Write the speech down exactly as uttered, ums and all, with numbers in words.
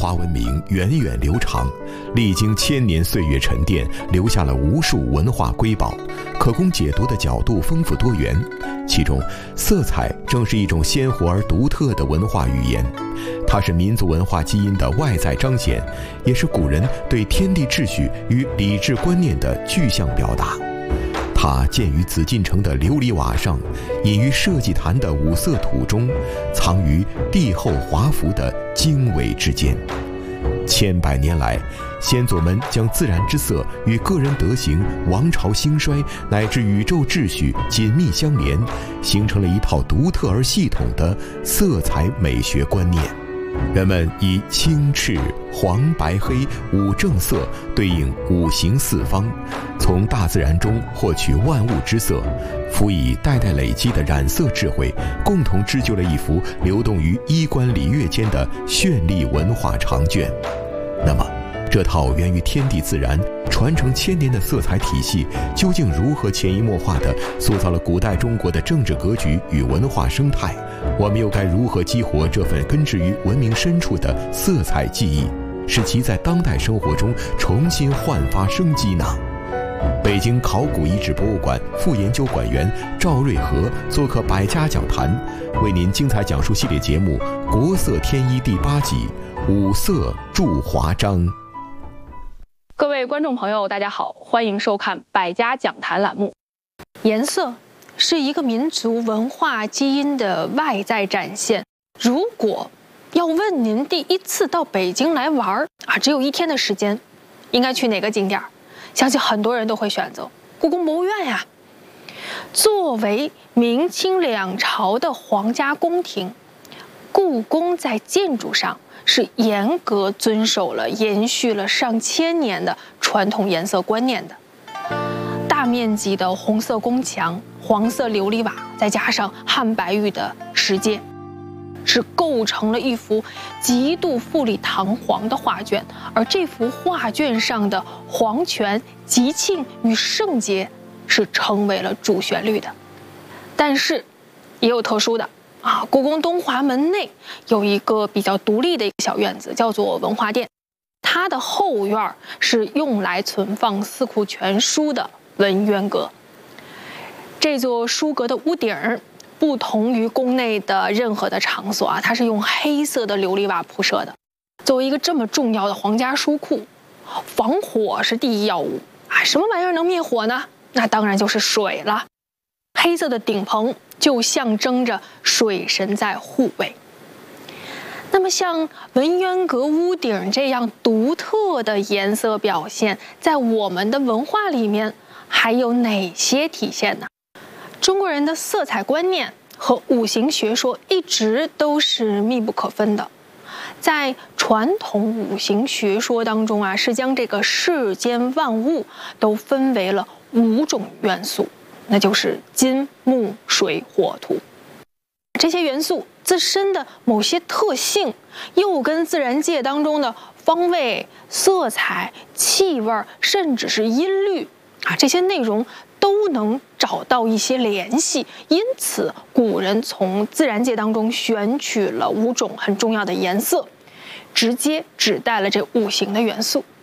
华文明源远流长，历经千年岁月沉淀，留下了无数文化瑰宝，可供解读的角度丰富多元。其中，色彩正是一种鲜活而独特的文化语言，它是民族文化基因的外在彰显，也是古人对天地秩序与礼制观念的具象表达。它建于紫禁城的琉璃瓦上，隐于社稷坛的五色土中，藏于帝后华服的经纬之间。千百年来，先祖们将自然之色与个人德行、王朝兴衰乃至宇宙秩序紧密相连，形成了一套独特而系统的色彩美学观念。人们以青赤黄白黑五正色对应五行四方，从大自然中获取万物之色，辅以代代累积的染色智慧，共同织就了一幅流动于衣冠礼乐间的绚丽文化长卷。那么，这套源于天地自然、传承千年的色彩体系，究竟如何潜移默化地塑造了古代中国的政治格局与文化生态？我们又该如何激活这份根植于文明深处的色彩记忆，使其在当代生活中重新焕发生机呢？北京考古遗址博物馆副研究馆员赵瑞和做客百家讲坛，为您精彩讲述系列节目《国色天衣》第八集《五色铸华章》。 各位观众朋友，大家好，欢迎收看百家讲坛栏目。颜色是一个民族文化基因的外在展现。如果要问您第一次到北京来玩啊，只有一天的时间，应该去哪个景点？相信很多人都会选择故宫博物院呀。作为明清两朝的皇家宫廷，故宫在建筑上是严格遵守了延续了上千年的传统颜色观念的。大面积的红色宫墙、黄色琉璃瓦，再加上汉白玉的石阶，是构成了一幅极度富丽堂皇的画卷。而这幅画卷上的皇权、吉庆与圣洁是成为了主旋律的。但是也有特殊的啊，故宫东华门内有一个比较独立的一个小院子，叫做文化殿。它的后院是用来存放四库全书的文渊阁。这座书阁的屋顶不同于宫内的任何的场所啊，它是用黑色的琉璃瓦铺设的。作为一个这么重要的皇家书库，防火是第一要务啊。什么玩意儿能灭火呢？那当然就是水了。黑色的顶棚就象征着水神在护卫。那么像文渊阁屋顶这样独特的颜色表现，在我们的文化里面还有哪些体现呢？中国人的色彩观念和五行学说一直都是密不可分的。在传统五行学说当中啊，是将这个世间万物都分为了五种元素，那就是金、木、水、火、土。这些元素自身的某些特性，又跟自然界当中的方位、色彩、气味，甚至是音律啊，这些内容都能找到一些联系。因此，古人从自然界当中选取了五种很重要的颜色，直接指代了这五行的元素。